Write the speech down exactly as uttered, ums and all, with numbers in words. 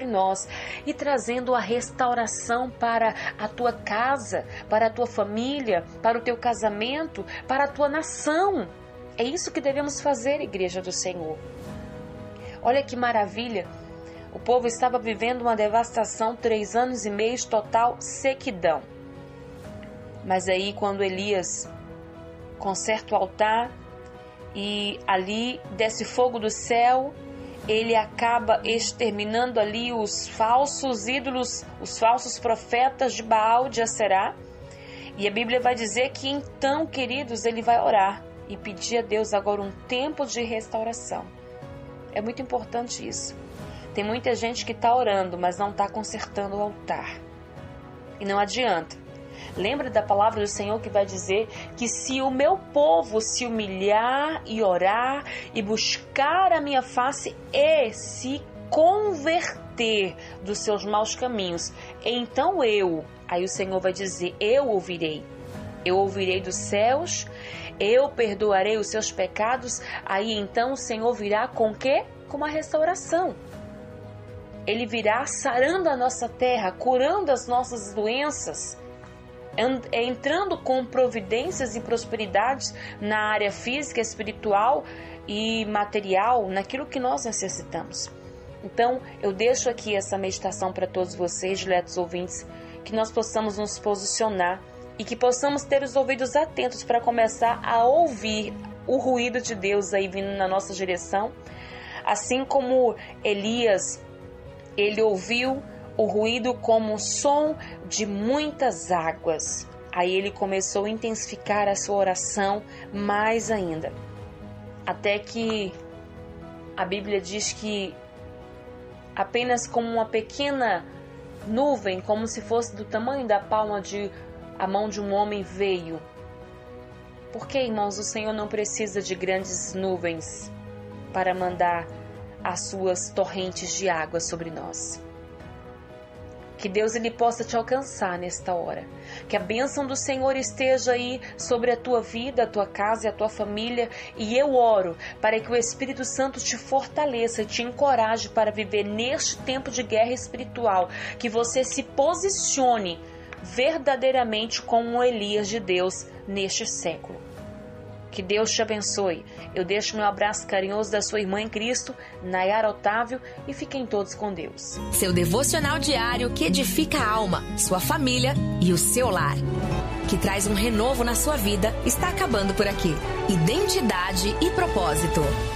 nós e trazendo a restauração para a tua casa, para a tua família, para o teu casamento, para a tua nação. É isso que devemos fazer, Igreja do Senhor. Olha que maravilha! O povo estava vivendo uma devastação, três anos e meio de total sequidão. Mas aí quando Elias conserta o altar e ali desce fogo do céu, ele acaba exterminando ali os falsos ídolos, os falsos profetas de Baal, de Aserá. E a Bíblia vai dizer que então, queridos, ele vai orar e pedir a Deus agora um tempo de restauração. É muito importante isso. Tem muita gente que está orando, mas não está consertando o altar. E não adianta. Lembra da palavra do Senhor que vai dizer que se o meu povo se humilhar e orar e buscar a minha face e se converter dos seus maus caminhos, então eu, aí o Senhor vai dizer, eu ouvirei. Eu ouvirei dos céus, eu perdoarei os seus pecados, aí então o Senhor virá com o quê? Com uma restauração. Ele virá sarando a nossa terra, curando as nossas doenças, entrando com providências e prosperidades na área física, espiritual e material, naquilo que nós necessitamos. Então, eu deixo aqui essa meditação para todos vocês, diletos ouvintes, que nós possamos nos posicionar e que possamos ter os ouvidos atentos para começar a ouvir o ruído de Deus aí vindo na nossa direção, assim como Elias, ele ouviu o ruído como um som de muitas águas. Aí ele começou a intensificar a sua oração mais ainda. Até que a Bíblia diz que apenas como uma pequena nuvem, como se fosse do tamanho da palma de a mão de um homem, veio. Porque, irmãos, o Senhor não precisa de grandes nuvens para mandar as suas torrentes de água sobre nós. Que Deus ele possa te alcançar nesta hora. Que a bênção do Senhor esteja aí sobre a tua vida, a tua casa e a tua família. E eu oro para que o Espírito Santo te fortaleça e te encoraje para viver neste tempo de guerra espiritual. Que você se posicione verdadeiramente como um Elias de Deus neste século. Que Deus te abençoe. Eu deixo meu abraço carinhoso da sua irmã em Cristo, Nayara Otávio, e fiquem todos com Deus. Seu devocional diário que edifica a alma, sua família e o seu lar. Que traz um renovo na sua vida, está acabando por aqui. Identidade e propósito.